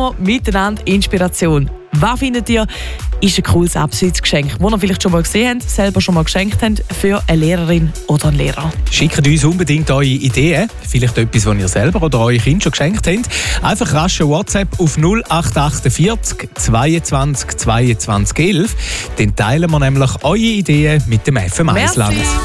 wir miteinander Inspiration. Was findet ihr, ist ein cooles Abschiedsgeschenk, das ihr vielleicht schon mal gesehen habt, selber schon mal geschenkt habt für eine Lehrerin oder einen Lehrer? Schickt uns unbedingt eure Ideen, vielleicht etwas, was ihr selber oder eure Kinder schon geschenkt habt. Einfach rasch eine WhatsApp auf 0848 22 22 11. Dann teilen wir nämlich eure Ideen mit dem FM1 Land.